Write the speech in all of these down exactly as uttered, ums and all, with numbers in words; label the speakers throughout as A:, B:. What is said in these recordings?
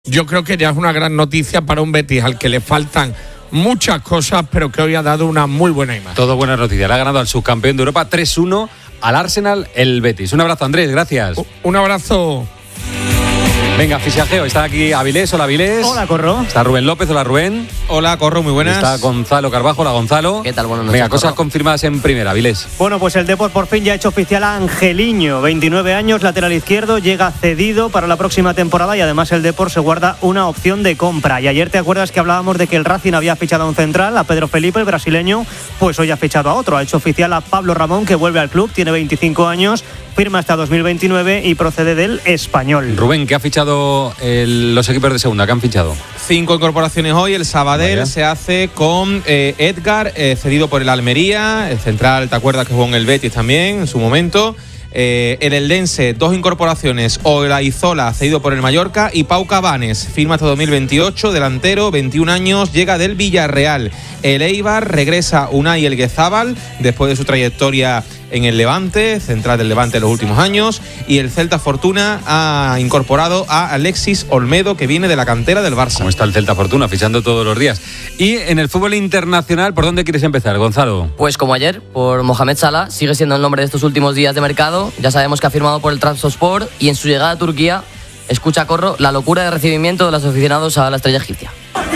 A: Yo creo que ya es una gran noticia para un Betis al que le faltan muchas cosas, pero que hoy ha dado una muy buena imagen.
B: Todo buenas noticias. Le ha ganado al subcampeón de Europa tres uno al Arsenal el Betis. Un abrazo, Andrés, gracias.
A: Un abrazo.
B: Venga, fichajeo. Está aquí Avilés. Hola, Avilés.
C: Hola, Corro.
B: Está Rubén López. Hola, Rubén.
D: Hola, Corro, muy buenas.
B: Está Gonzalo Carbajo. Hola, Gonzalo.
E: ¿Qué tal? Buenas noches.
B: Venga, cosas
E: Corro.
B: confirmadas en primera, Avilés.
C: Bueno, pues el Depor por fin ya ha hecho oficial a Angeliño, veintinueve años, lateral izquierdo, llega cedido para la próxima temporada y además el Depor se guarda una opción de compra. Y ayer te acuerdas que hablábamos de que el Racing había fichado a un central, a Pedro Felipe, el brasileño, pues hoy ha fichado a otro. Ha hecho oficial a Pablo Ramón, que vuelve al club, tiene veinticinco años, firma hasta dos mil veintinueve y procede del Español.
B: Rubén, ¿qué ha fichado el, los equipos de segunda? ¿Qué han fichado?
D: Cinco incorporaciones hoy. El Sabadell
B: Vaya.
D: se hace con eh, Edgar, eh, cedido por el Almería. El central, ¿te acuerdas que jugó en el Betis también en su momento? Eh, el Eldense, dos incorporaciones. Olaizola, cedido por el Mallorca. Y Pau Cabanes, firma hasta dos mil veintiocho, delantero, veintiún años, llega del Villarreal. El Eibar, regresa Unai Elguezábal, después de su trayectoria en el Levante, central del Levante en los últimos años. Y el Celta Fortuna ha incorporado a Alexis Olmedo, que viene de la cantera del Barça.
B: ¿Cómo está el Celta Fortuna? Fichando todos los días. Y en el fútbol internacional, ¿por dónde quieres empezar, Gonzalo?
E: Pues como ayer, por Mohamed Salah, sigue siendo el nombre de estos últimos días de mercado. Ya sabemos que ha firmado por el Trabzonspor y en su llegada a Turquía, escucha, Corro, la locura de recibimiento de los aficionados a la estrella egipcia.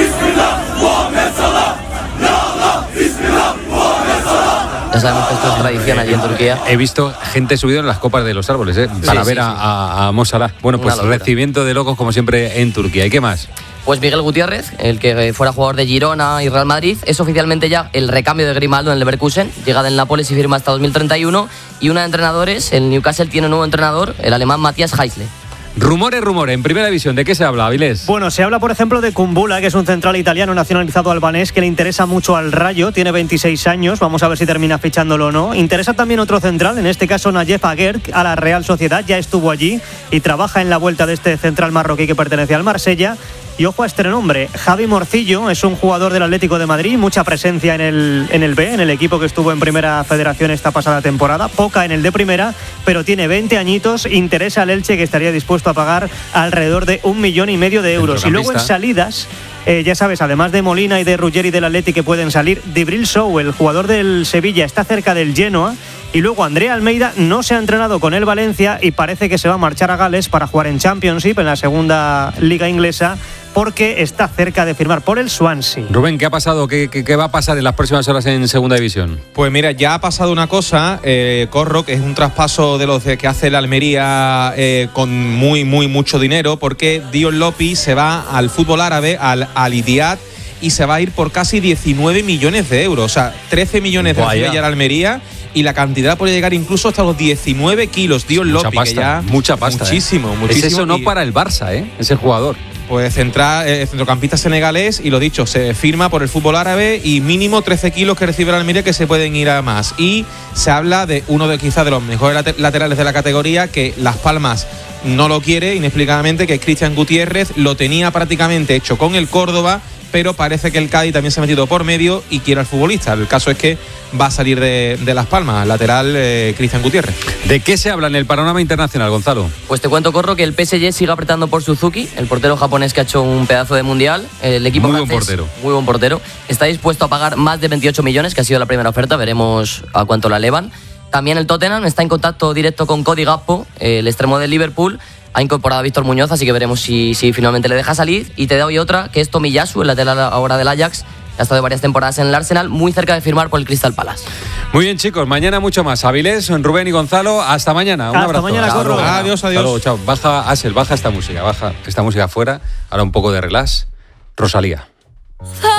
E: Ya sabemos que esto es tradición allí en Turquía.
B: He visto gente subida en las copas de los árboles, ¿eh? Para
E: Sí,
B: ver
E: sí,
B: a,
E: sí.
B: a, a Mo Salah. Bueno, pues
E: Una locura.
B: recibimiento de locos como siempre en Turquía. ¿Y qué más?
E: Pues Miguel Gutiérrez, el que fuera jugador de Girona y Real Madrid, es oficialmente ya el recambio de Grimaldo en el Leverkusen, llega del Nápoles y firma hasta dos mil treinta y uno. Y una de entrenadores, el Newcastle tiene un nuevo entrenador, el alemán Matthias Heisle.
B: Rumores, rumores. En primera división, ¿de qué se habla, Avilés?
C: Bueno, se habla, por ejemplo, de Kumbula, que es un central italiano nacionalizado albanés que le interesa mucho al Rayo, tiene veintiséis años, vamos a ver si termina fichándolo o no. Interesa también otro central, en este caso Nayef Aguer, a la Real Sociedad, ya estuvo allí y trabaja en la vuelta de este central marroquí que pertenece al Marsella. Y ojo a este nombre, Javi Morcillo, es un jugador del Atlético de Madrid, mucha presencia en el, en el B, en el equipo que estuvo en Primera Federación esta pasada temporada, poca en el de Primera, pero tiene veinte añitos, interesa al Elche, que estaría dispuesto a pagar alrededor de un millón y medio de euros. Y luego en salidas, eh, ya sabes, además de Molina y de Ruggeri del Atleti que pueden salir, Djibril Sow, el jugador del Sevilla, está cerca del Genoa. Y luego Andrea Almeida no se ha entrenado con el Valencia y parece que se va a marchar a Gales para jugar en Championship, en la segunda liga inglesa, porque está cerca de firmar por el Swansea.
B: Rubén, ¿qué ha pasado? ¿Qué, qué, qué va a pasar en las próximas horas en segunda división?
D: Pues mira, ya ha pasado una cosa, eh, Corro, que es un traspaso de los de que hace la Almería eh, con muy, muy mucho dinero, porque Dion Lopi se va al fútbol árabe, al Al-Ittihad, y se va a ir por casi diecinueve millones de euros. O sea, trece millones de recibe ya la Almería y la cantidad puede llegar incluso hasta los diecinueve kilos. Dion
B: Mucha
D: Lopi,
B: pasta,
D: que ya
B: mucha pasta.
D: Muchísimo,
B: ¿eh?
D: muchísimo.
B: Es eso no
D: y,
B: para el Barça, ¿eh? Ese jugador.
D: Pues central, eh, centrocampista senegalés y lo dicho, se firma por el fútbol árabe y mínimo trece kilos que recibe la Almería que se pueden ir a más. Y se habla de uno de quizás de los mejores late- laterales de la categoría, que Las Palmas no lo quiere inexplicablemente, que es Cristian Gutiérrez, lo tenía prácticamente hecho con el Córdoba, pero parece que el Cádiz también se ha metido por medio y quiere al futbolista. El caso es que va a salir de, de Las Palmas, lateral eh, Cristian Gutiérrez.
B: ¿De qué se habla en el panorama internacional, Gonzalo?
E: Pues te cuento, Corro, que el P S G sigue apretando por Suzuki, el portero japonés que ha hecho un pedazo de mundial. El equipo
B: Muy buen
E: francés,
B: portero.
E: Muy buen portero. Está dispuesto a pagar más de veintiocho millones, que ha sido la primera oferta. Veremos a cuánto la elevan. También el Tottenham está en contacto directo con Cody Gakpo, el extremo del Liverpool. Ha incorporado a Víctor Muñoz, así que veremos si, si finalmente le deja salir. Y te doy otra, que es Tomiyasu, el lateral ahora del Ajax. Ha estado varias temporadas en el Arsenal, muy cerca de firmar por el Crystal Palace.
B: Muy bien, chicos, mañana mucho más. Avilés, Rubén y Gonzalo, hasta mañana. Un
C: Hasta
B: abrazo.
C: mañana,
B: Hasta
C: Corro.
B: luego.
D: Adiós,
B: Hasta
D: adiós.
B: luego, chao. Baja, Asel, baja esta música, baja esta música fuera. Ahora un poco de relax. Rosalía.